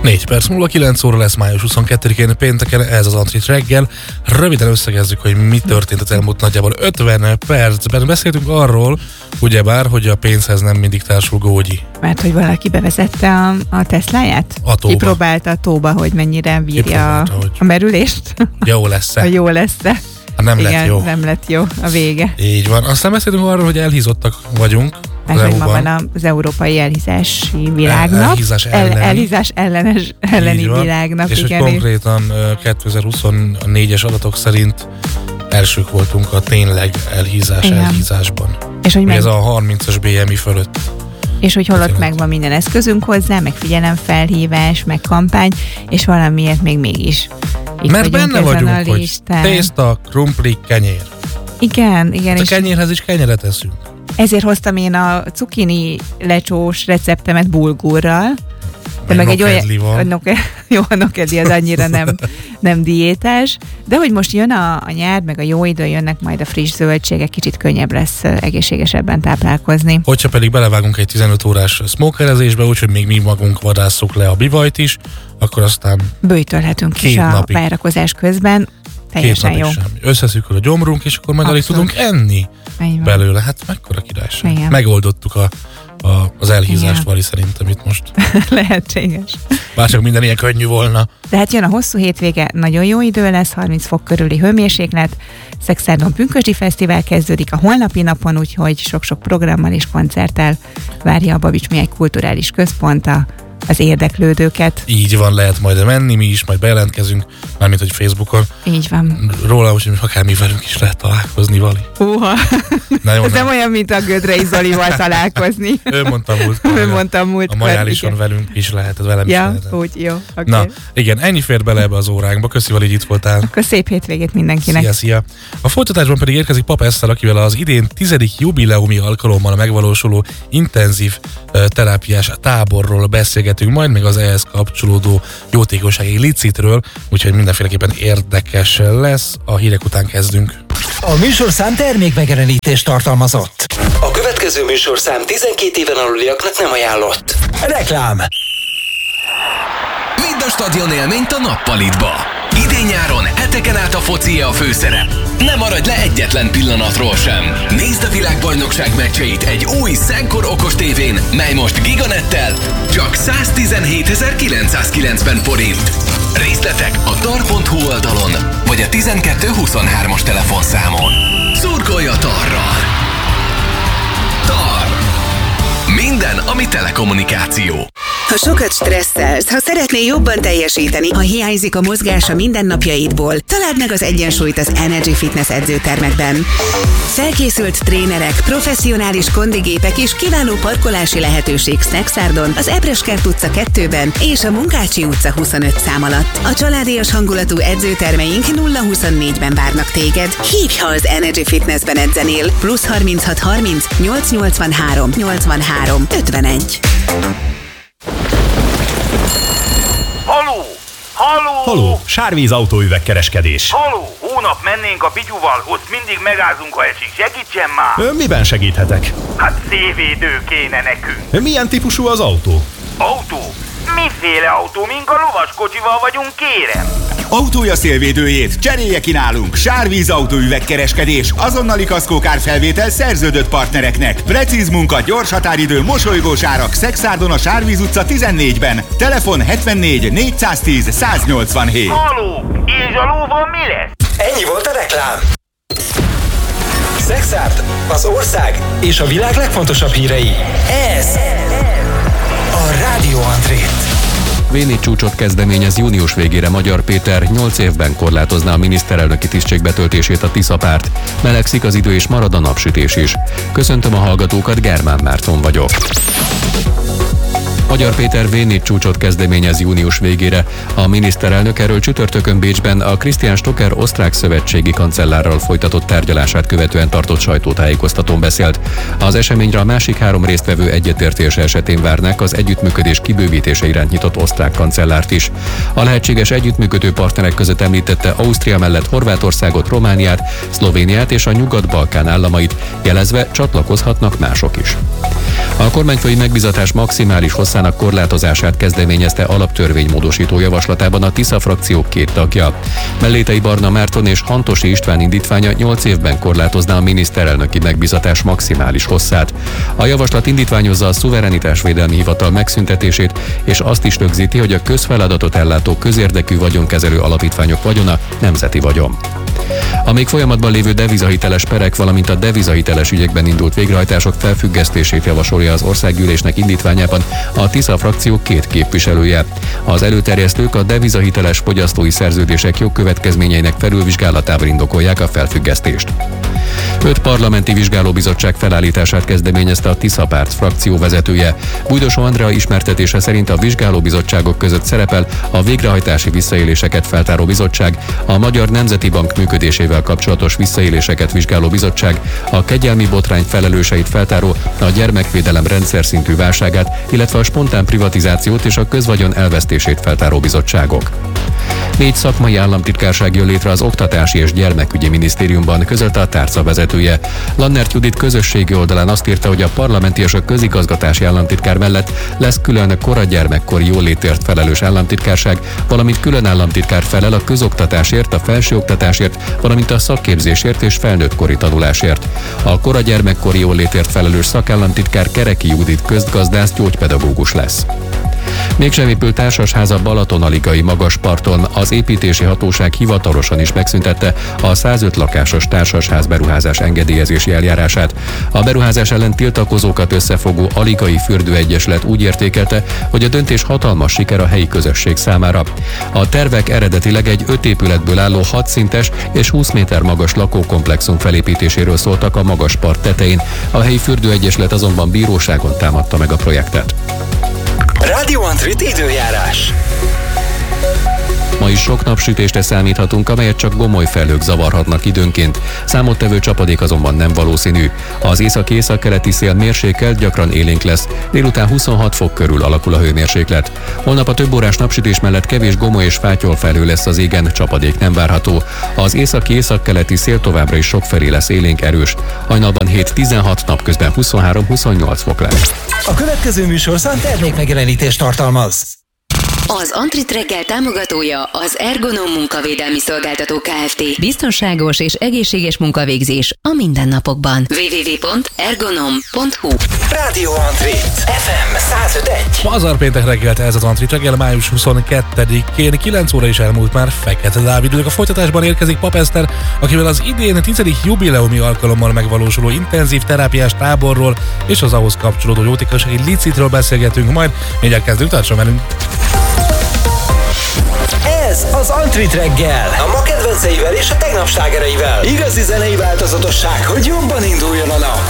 4 perc múlva 9 óra lesz május 22-én pénteken, ez az Antrit reggel. Röviden összegezzük, hogy mi történt az elmúlt nagyjából 50 percben. Beszéltünk arról, ugyebár, hogy a pénzhez nem mindig társul gógyi. Mert hogy valaki bevezette a Tesláját? A tóba. Kipróbálta a tóba, hogy mennyire bírja a merülést? Jó lesz-e? Jó lesz-e? Hát nem igen, lett jó. Nem lett jó a vége. Így van. Aztán beszéltünk arról, hogy elhízottak vagyunk. Mert hogy ma van az Európai Elhízási Világnap. Elhízás elleni világnap. És igen, hogy konkrétan 2024-es adatok szerint elsők voltunk a tényleg elhízásban. És hogy ez a 30-as BMI fölött. És hogy holott megvan minden eszközünk hozzá, meg figyelemfelhívás, meg kampány, és valamiért még mégis. Mert benne vagyunk, hogy tészta, krumpli, kenyér. Igen. A kenyérhez is kenyeret eszünk. Ezért hoztam én a cukini lecsós receptemet bulgurral. De meg egy olyan... a nokedi az annyira nem diétás. De hogy most jön a nyár, meg a jó idő, jönnek majd a friss zöldségek, kicsit könnyebb lesz egészségesebben táplálkozni. Hogyha pedig belevágunk egy 15 órás smokerezésbe, úgyhogy még mi magunk vadásszuk le a bivajt is, akkor aztán bőjtölhetünk is a várakozás közben. Teljesen jó. Összeszűkül a gyomrunk, és akkor majd alig tudunk enni belőle. Hát mekkora királyság. Igen. Megoldottuk az elhízást, Vali, szerintem itt most. Lehetséges. Bárcsak minden ilyen könnyű volna. De hát jön a hosszú hétvége, nagyon jó idő lesz, 30 fok körüli hőmérséklet, Szexárdon Pünkösdi Fesztivál kezdődik a holnapi napon, úgyhogy sok-sok programmal és koncerttel várja a Babics Mihály Kulturális Központ az érdeklődőket. Így van, lehet majd menni, mi is majd bejelentkezünk, mármint hogy Facebookon. Így van. Róla, hogy akár mi velünk is lehet találkozni, Vali. Ez nem olyan, mint a Gödrei Zolival találkozni. Ő mondta múltkor. A Majálison velünk is lehet, ez velem is lehet. Úgy, jó. Okay. Na, igen, ennyi fér bele ebbe az óránkba. Köszi, Vali, hogy itt voltál. Akkor szép hétvégét mindenkinek. Szia. A folytatásban pedig érkezik Pap Eszter, akivel az idén 10. jubileumi alkalommal megvalósuló intenzív terápiás táborról beszélgetünk, majd még az ehhez kapcsolódó jótékonysági licitről, úgyhogy mindenféleképpen érdekes lesz. A hírek után kezdünk. A műsorszám termékmegjelenítést tartalmazott. A következő műsorszám 12 éven aluliaknak nem ajánlott. Reklám. Vidd a stadion élményt a nappalitba. Idén-nyáron heteken át a foci a főszerep. Ne maradj le egyetlen pillanatról sem. Nézd a világbajnokság meccseit egy új Szenkor okos tévén, mely most Giganettel csak 117.990 forint. Részletek a tar.hu oldalon, vagy a 1223-as telefonszámon. Szurkolj a Tarral! Tar. Minden, ami telekommunikáció. Ha sokat stresszelsz, ha szeretnél jobban teljesíteni, ha hiányzik a mozgás a mindennapjaidból, találd meg az egyensúlyt az Energy Fitness edzőtermekben. Felkészült trénerek, professzionális kondigépek és kiváló parkolási lehetőség Szexárdon, az Ebreskert utca 2-ben és a Munkácsi utca 25 szám alatt. A családias hangulatú edzőtermeink 024-ben várnak téged. Hívj, ha az Energy Fitnessben edzenél. +36 30 883 83 51. Haló! Sárvíz autóüvegkereskedés. Haló! Hónap mennénk a Pityuval, ott mindig megázunk, ha esik. Segítsen már! Miben segíthetek? Hát szélvédő kéne nekünk. Milyen típusú az autó? Autó? Miféle autó? Mink a lovaskocsival vagyunk, kérem? Autója szélvédőjét cserélje ki nálunk. Sárvíz autóüvegkereskedés. Azonnali kaszkókárfelvétel szerződött partnereknek. Precíz munka, gyors határidő, mosolygós árak. Szexárdon a Sárvíz utca 14-ben. Telefon 74 410 187. Haló! És a lóval mi lesz? Ennyi volt a reklám. Szexárd, az ország és a világ legfontosabb hírei. Ez a Rádió Antrit. V4 csúcsot kezdeményez június végére Magyar Péter, 8 évben korlátozná a miniszterelnöki tisztség betöltését a Tisza párt. Melegszik az idő és marad a napsütés is. Köszöntöm a hallgatókat, Germán Márton vagyok. Magyar Péter V4 csúcsot kezdeményez június végére. A miniszterelnök erről csütörtökön Bécsben a Christian Stocker osztrák szövetségi kancellárral folytatott tárgyalását követően tartott sajtótájékoztatón beszélt. Az eseményre a másik 3 résztvevő egyetértése esetén várnak az együttműködés kibővítése iránt nyitott osztrák kancellárt is. A lehetséges együttműködő partnerek között említette Ausztria mellett Horvátországot, Romániát, Szlovéniát és a Nyugat-Balkán államait, jelezve csatlakozhatnak mások is. A kormányfői megbízatás maximális hosszában használatának korlátozását kezdeményezte alaptörvénymódosító javaslatában a Tisza frakció 2 tagja. Mellétei Barna Márton és Hantosi István indítványa 8 évben korlátozná a miniszterelnöki megbízatás maximális hosszát. A javaslat indítványozza a Szuverenitásvédelmi Hivatal megszüntetését, és azt is rögzíti, hogy a közfeladatot ellátó közérdekű vagyonkezelő alapítványok vagyona nemzeti vagyon. A még folyamatban lévő devizahiteles perek, valamint a devizahiteles ügyekben indult végrehajtások felfüggesztését javasolja az országgyűlésnek indítványában a Tisza frakció 2 képviselője. Az előterjesztők a devizahiteles fogyasztói szerződések jogkövetkezményeinek felülvizsgálatával indokolják a felfüggesztést. 5 parlamenti vizsgálóbizottság felállítását kezdeményezte a Tisza párt frakció vezetője. Bújdosó Andrea ismertetése szerint a vizsgálóbizottságok között szerepel a végrehajtási visszaéléseket feltáró bizottság, a Magyar Nemzeti Bank működésével kapcsolatos visszaéléseket vizsgáló bizottság, a kegyelmi botrány felelőseit feltáró, a gyermekvédelem rendszer szintű válságát, illetve a spontán privatizációt és a közvagyon elvesztését feltáró bizottságok. 4 szakmai államtitkárság jön létre az Oktatási és Gyermekügyi Minisztériumban, közölte a tárca vezetője. Lannert Judit közösségi oldalán azt írta, hogy a parlamenti és a közigazgatási államtitkár mellett lesz külön koragyermekkori jólétért felelős államtitkárság, valamint külön államtitkár felel a közoktatásért, a felsőoktatásért, valamint a szakképzésért és felnőttkori tanulásért. A koragyermekkori jólétért felelős szakállamtitkár Kereki Judit közgazdász gyógypedagógus lesz. Mégsem épült társasház a Balatonaligai Magasparton, az építési hatóság hivatalosan is megszüntette a 105 lakásos társasház beruházás engedélyezési eljárását. A beruházás ellen tiltakozókat összefogó Aligai Fürdőegyesület úgy értékelte, hogy a döntés hatalmas siker a helyi közösség számára. A tervek eredetileg egy 5 épületből álló 6 szintes és 20 méter magas lakókomplexum felépítéséről szóltak a Magaspart tetején. A helyi Fürdőegyesület azonban bíróságon támadta meg a projektet. Rádió Antrit időjárás. Ma is sok napsütésre számíthatunk, amelyet csak gomoly felhők zavarhatnak időnként. Számottevő csapadék azonban nem valószínű. Az észak-északkeleti szél mérsékelt, gyakran élénk lesz. Délután 26 fok körül alakul a hőmérséklet. Holnap a több órás napsütés mellett kevés gomoly és fátyolfelhő lesz az égen, csapadék nem várható. Az észak-északkeleti szél továbbra is sokfelé lesz élénk, erős. Hajnalban 7-16, napközben 23-28 fok lesz. A következő műsorszám termékmegjelenítést tartalmaz. Az Antrit reggel támogatója az Ergonom munkavédelmi szolgáltató Kft. Biztonságos és egészséges munkavégzés a mindennapokban. www.ergonom.hu. Rádió Antrit FM 105.1. Pazarpéntek reggelt, ez az Antrit reggel, május 22-én 9 óra is elmúlt már. Fekete Dávid ülök. A folytatásban érkezik Pap Eszter, akivel az idén 10. jubileumi alkalommal megvalósuló intenzív terápiás táborról és az ahhoz kapcsolódó jótékonysági licitről beszélgetünk majd. Mindjárt kezdünk, tartson velünk! Ez az Antrit reggel, a ma kedvenceivel és a tegnap slágereivel. Igazi zenei változatosság, hogy jobban induljon a nap.